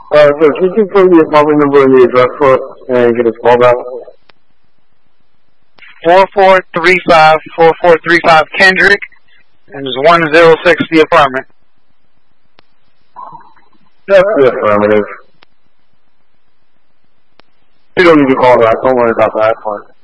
So if you can put the apartment number and the address for us and get us call back. 4435 Kendrick, and it's 106 the apartment. That's the affirmative. You don't need to call back. Don't worry about that part.